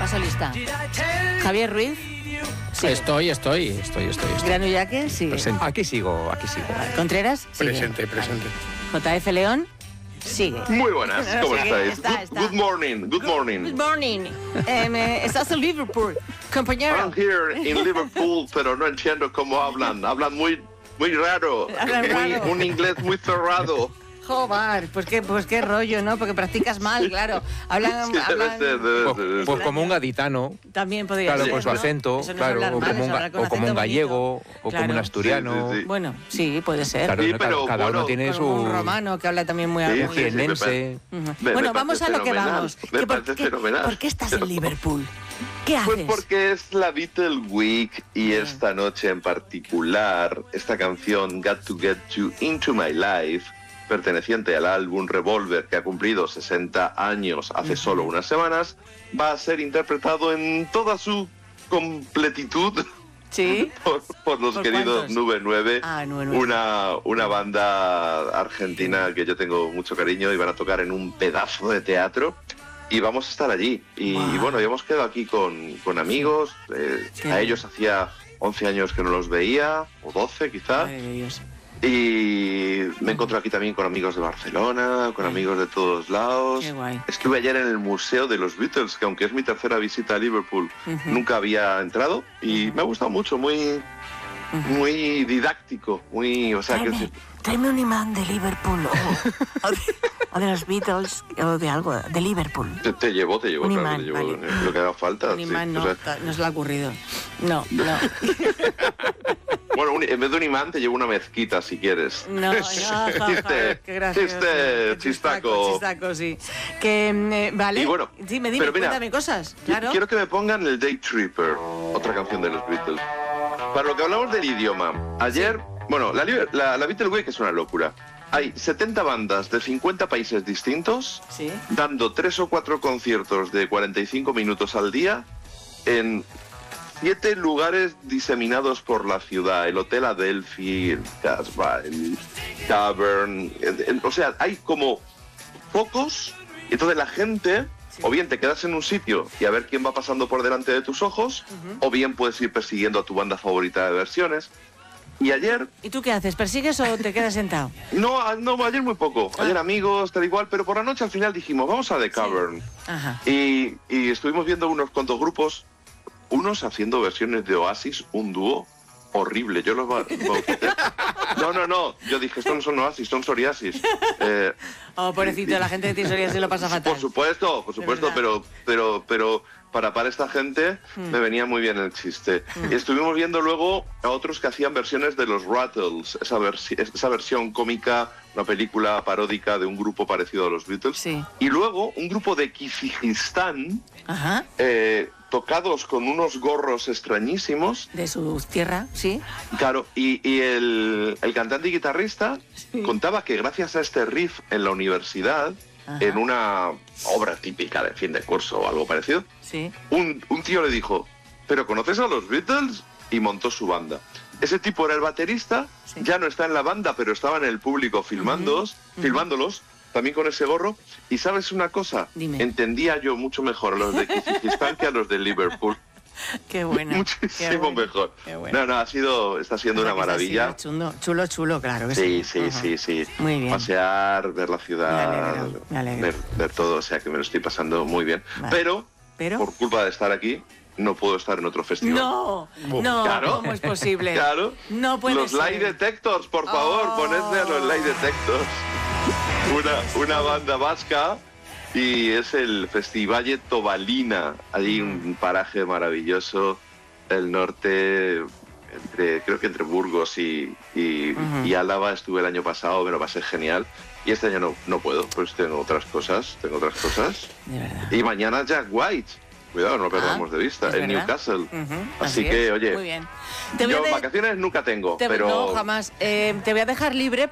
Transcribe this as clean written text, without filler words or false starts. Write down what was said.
Paso lista. Javier Ruiz. Sí. Estoy. Granu Yaque, sigue. Presente. Aquí sigo. Contreras, sigue. Presente. JF León, sigue. Muy buenas, ¿cómo Sigue, estáis? está. Good morning. Good morning. Estás en Liverpool, compañero. I'm here in Liverpool, pero no entiendo cómo hablan. Hablan muy raro. Hablan raro. Un inglés muy cerrado. Joder, pues qué rollo, ¿no? Porque practicas mal, claro. Hablan, Sí, debe ser. Pues como un gaditano. También podría Claro, ser, con su ¿no? acento, Eso no es claro, hablar o mal, como es un, hablar con o como acento un gallego, bonito. o Claro. como un asturiano. Sí. Bueno, sí, puede ser. Claro, Sí, ¿no? pero cada bueno, uno tiene Con su un romano que habla también muy Sí, algo. sí, sí. jienense. Bueno, vamos a lo que fenomenal. vamos. Me ¿Que parece fenomenal. ¿Por qué estás en Liverpool? ¿Qué haces? Pues porque es la Beatle Week y Bien. esta noche en particular, esta canción Got to Get You Into My Life, perteneciente al álbum Revolver, que ha cumplido 60 años hace solo unas semanas, va a ser interpretado en toda su completitud ¿Sí? por los ¿Por queridos cuántos? Nube 9, Ah, Nube 9. una banda argentina que yo tengo mucho cariño, y van a tocar en un pedazo de teatro. Y vamos a estar allí. Y Wow. bueno, ya hemos quedado aquí con amigos. Qué A bien. ellos hacía 11 años que no los veía, o 12 quizá. Madre de Dios. Y me encontré aquí también con amigos de Barcelona, con amigos de todos lados. Qué guay. Estuve ayer en el Museo de los Beatles, que aunque es mi tercera visita a Liverpool, Ujú. nunca había entrado. Y me ha gustado mucho, muy didáctico, o sea, que Tráeme un imán de Liverpool o de los Beatles o de algo, de Liverpool. te llevo, Un claro, imán, te llevo vale. lo que haga falta. Un sí. imán no, O sea, no se le ha ocurrido. No. bueno, en vez de un imán te llevo una mezquita si quieres. No, Chiste, qué gracioso. chiste, Qué chistaco. Chistaco, sí. Que, vale. Y bueno, dime, pero mira, cuéntame cosas, claro. Quiero que me pongan el Day Tripper, otra canción de los Beatles. Para lo que hablamos del idioma, ayer, bueno, la Beatle Week es una locura. Hay 70 bandas de 50 países distintos, Sí. dando 3 o 4 conciertos de 45 minutos al día en 7 lugares diseminados por la ciudad: el Hotel Adelphi, el Casbah, el Tavern. O sea, hay como focos, y entonces la gente, o bien te quedas en un sitio y a ver quién va pasando por delante de tus ojos, o bien puedes ir persiguiendo a tu banda favorita de versiones. Y ayer, ¿Y tú qué haces? ¿Persigues o te quedas sentado? no, ayer muy poco, ayer amigos, tal igual, pero por la noche al final dijimos, vamos a The Cavern. Ajá. Y estuvimos viendo unos cuantos grupos, unos haciendo versiones de Oasis, un dúo horrible. Yo los bauticé. No, yo dije, estos no son Oasis, son Psoriasis. Oh, pobrecito, la gente que tiene psoriasis lo pasa fatal. Por supuesto, verdad. pero para esta gente me venía muy bien el chiste. Y estuvimos viendo luego a otros que hacían versiones de los Rattles, esa versión cómica, una película paródica de un grupo parecido a los Beatles. Sí. Y luego un grupo de Kirguistán, Ajá. tocados con unos gorros extrañísimos. De su tierra, sí. Claro, y el cantante y guitarrista contaba que gracias a este riff en la universidad, Ajá. en una obra típica de fin de curso o algo parecido, Sí. un tío le dijo, ¿pero conoces a los Beatles? Y montó su banda. Ese tipo era el baterista, Sí. ya no está en la banda, pero estaba en el público filmándolos, también con ese gorro. Y ¿sabes una cosa? Dime. Entendía yo mucho mejor a los de Kirguistán que a los de Liverpool. Qué buena. Muchísimo mejor. Qué buena. No, está siendo una maravilla. Chulo, claro que sí. Sí. Muy bien. Pasear, ver la ciudad, Me alegro. ver todo, o sea que me lo estoy pasando muy bien. Vale. Pero, por culpa de estar aquí, no puedo estar en otro festival. No, Claro. ¿cómo es posible? Claro. No puede Los ser. Lie Detectors, por favor, Oh. ponedme a los Lie Detectors. Una banda vasca, y es el Festivalle Tobalina, allí un paraje maravilloso, el norte, creo que entre Burgos y Álava. Estuve el año pasado, me lo pasé genial. Y este año no puedo, pues tengo otras cosas. De verdad. Y mañana Jack White, cuidado, no lo perdamos de vista, es en verdad. Newcastle. Ujú, Así es. que, oye, Muy bien. yo vacaciones nunca tengo, pero... No, jamás. Te voy a dejar libre